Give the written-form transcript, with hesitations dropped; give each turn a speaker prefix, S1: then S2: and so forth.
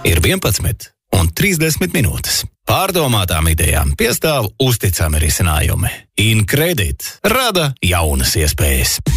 S1: ir 11:30 minūtes. Pārdomātām idejām piestāv uzticami risinājumi. InCredit rada jaunas iespējas.